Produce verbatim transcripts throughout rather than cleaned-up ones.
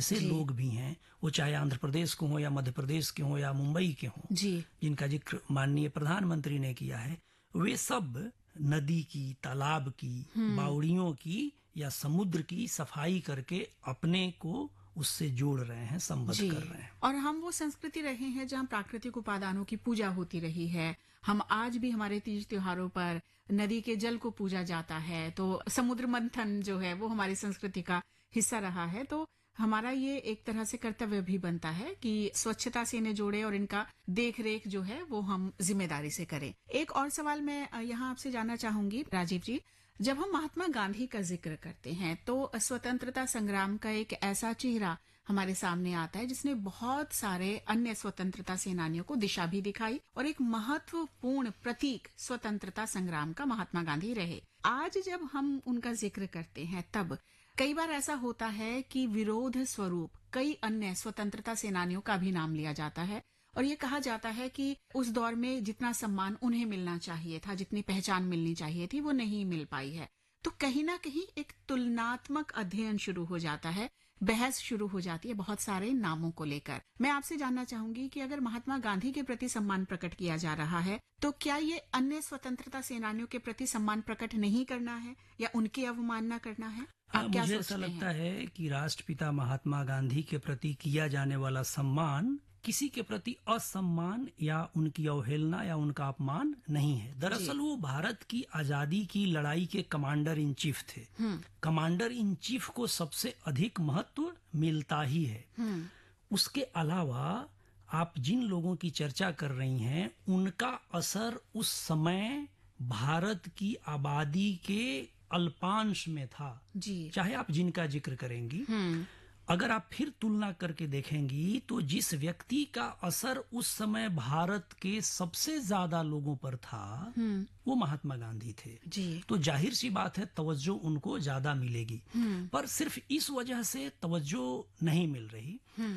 ऐसे लोग भी हैं, वो चाहे आंध्र प्रदेश के हों या मध्य प्रदेश के हों या मुंबई के हों, जिनका जिक्र माननीय प्रधानमंत्री ने किया है, वे सब नदी की, तालाब की, बावड़ियों की या समुद्र की सफाई करके अपने को उससे जोड़ रहे हैं, संबद्ध कर रहे हैं। और हम वो संस्कृति रहे हैं जहाँ प्राकृतिक उपादानों की पूजा होती रही है। हम आज भी हमारे तीज त्योहारों पर नदी के जल को पूजा जाता है, तो समुद्र मंथन जो है वो हमारी संस्कृति का हिस्सा रहा है। तो हमारा ये एक तरह से कर्तव्य भी बनता है कि स्वच्छता से इन्हें जोड़े और इनका देख रेख जो है वो हम जिम्मेदारी से करें। एक और सवाल मैं यहाँ आपसे जानना चाहूंगी राजीव जी, जब हम महात्मा गांधी का जिक्र करते हैं तो स्वतंत्रता संग्राम का एक ऐसा चेहरा हमारे सामने आता है जिसने बहुत सारे अन्य स्वतंत्रता सेनानियों को दिशा भी दिखाई और एक महत्वपूर्ण प्रतीक स्वतंत्रता संग्राम का महात्मा गांधी रहे। आज जब हम उनका जिक्र करते हैं तब कई बार ऐसा होता है कि विरोध स्वरूप कई अन्य स्वतंत्रता सेनानियों का भी नाम लिया जाता है और ये कहा जाता है कि उस दौर में जितना सम्मान उन्हें मिलना चाहिए था, जितनी पहचान मिलनी चाहिए थी, वो नहीं मिल पाई है। तो कहीं ना कहीं एक तुलनात्मक अध्ययन शुरू हो जाता है, बहस शुरू हो जाती है बहुत सारे नामों को लेकर। मैं आपसे जानना चाहूंगी कि अगर महात्मा गांधी के प्रति सम्मान प्रकट किया जा रहा है तो क्या ये अन्य स्वतंत्रता सेनानियों के प्रति सम्मान प्रकट नहीं करना है या उनकी अवमानना करना है? आप क्या मुझे ऐसा लगता है कि राष्ट्रपिता महात्मा गांधी के प्रति किया जाने वाला सम्मान किसी के प्रति असम्मान या उनकी अवहेलना या उनका अपमान नहीं है। दरअसल वो भारत की आजादी की लड़ाई के कमांडर इन चीफ थे। कमांडर इन चीफ को सबसे अधिक महत्व मिलता ही है। उसके अलावा आप जिन लोगों की चर्चा कर रही हैं उनका असर उस समय भारत की आबादी के अल्पांश में था जी। चाहे आप जिनका जिक्र करेंगी, अगर आप फिर तुलना करके देखेंगी तो जिस व्यक्ति का असर उस समय भारत के सबसे ज्यादा लोगों पर था वो महात्मा गांधी थे जी। तो जाहिर सी बात है तवज्जो उनको ज्यादा मिलेगी, पर सिर्फ इस वजह से तवज्जो नहीं मिल रही।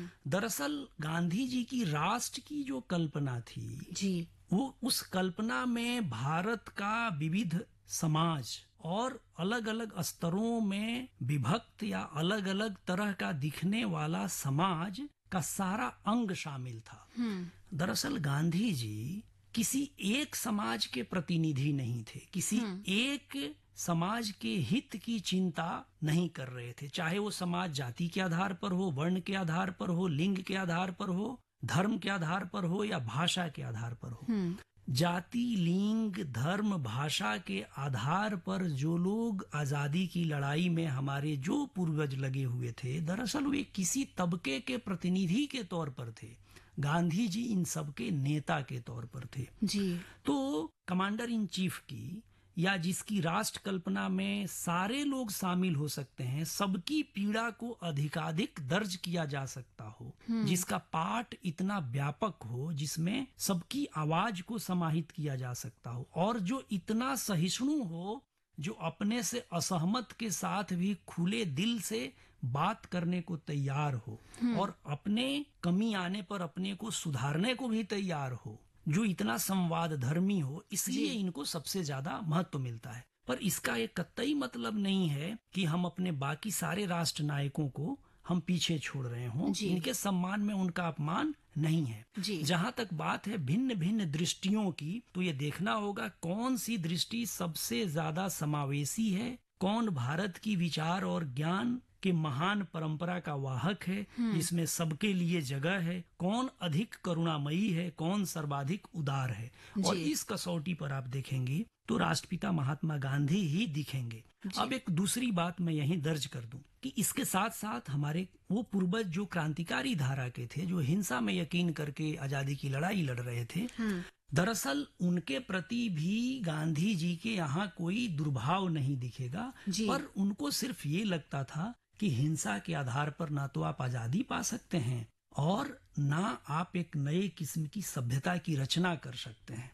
दरअसल गांधी जी की राष्ट्र की जो कल्पना थी जी, वो उस कल्पना में भारत का विविध समाज और अलग अलग स्तरों में विभक्त या अलग अलग तरह का दिखने वाला समाज का सारा अंग शामिल था। दरअसल गांधी जी किसी एक समाज के प्रतिनिधि नहीं थे, किसी एक समाज के हित की चिंता नहीं कर रहे थे, चाहे वो समाज जाति के आधार पर हो, वर्ण के आधार पर हो, लिंग के आधार पर हो, धर्म के आधार पर हो या भाषा के आधार पर हो। जाति, लिंग, धर्म, भाषा के आधार पर जो लोग आजादी की लड़ाई में हमारे जो पूर्वज लगे हुए थे, दरअसल वे किसी तबके के प्रतिनिधि के तौर पर थे। गांधी जी इन सबके नेता के तौर पर थे जी। तो कमांडर इन चीफ की या जिसकी राष्ट्र कल्पना में सारे लोग शामिल हो सकते हैं, सबकी पीड़ा को अधिकाधिक दर्ज किया जा सकता हो, जिसका पाठ इतना व्यापक हो, जिसमें सबकी आवाज को समाहित किया जा सकता हो और जो इतना सहिष्णु हो, जो अपने से असहमत के साथ भी खुले दिल से बात करने को तैयार हो और अपने कमी आने पर अपने को सुधारने को भी तैयार हो, जो इतना संवाद धर्मी हो, इसलिए इनको सबसे ज्यादा महत्व मिलता है। पर इसका एक कतई मतलब नहीं है कि हम अपने बाकी सारे राष्ट्र नायकों को हम पीछे छोड़ रहे हों, इनके सम्मान में उनका अपमान नहीं है। जहां तक बात है भिन्न भिन्न दृष्टियों की, तो ये देखना होगा कौन सी दृष्टि सबसे ज्यादा समावेशी है, कौन भारत की विचार और ज्ञान के महान परंपरा का वाहक है, जिसमें सबके लिए जगह है, कौन अधिक करुणामयी है, कौन सर्वाधिक उदार है। और इस कसौटी पर आप देखेंगे तो राष्ट्रपिता महात्मा गांधी ही दिखेंगे। अब एक दूसरी बात मैं यहीं दर्ज कर दूं कि इसके साथ साथ हमारे वो पूर्वज जो क्रांतिकारी धारा के थे, जो हिंसा में यकीन करके आजादी की लड़ाई लड़ रहे थे, दरअसल उनके प्रति भी गांधी जी के यहाँ कोई दुर्भाव नहीं दिखेगा, पर उनको सिर्फ ये लगता था कि हिंसा के आधार पर ना तो आप आजादी पा सकते हैं और ना आप एक नए किस्म की सभ्यता की रचना कर सकते हैं।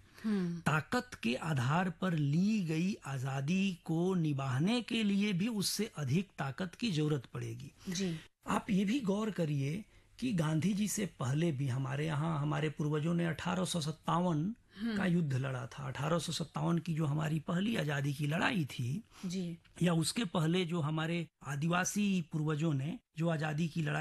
ताकत के आधार पर ली गई आजादी को निभाने के लिए भी उससे अधिक ताकत की जरूरत पड़ेगी जी। आप ये भी गौर करिए कि गांधी जी से पहले भी हमारे यहाँ हमारे पूर्वजों ने अठारह सौ सत्तावन का युद्ध लड़ा था। अठारह सौ सत्तावन की जो हमारी पहली आजादी की लड़ाई थी जी, या उसके पहले जो हमारे आदिवासी पूर्वजों ने जो आजादी की लड़ाई